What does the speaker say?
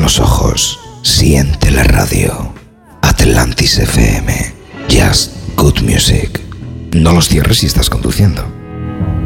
los ojos, siente la radio. Atlantis FM. Just good music. No los cierres si estás conduciendo.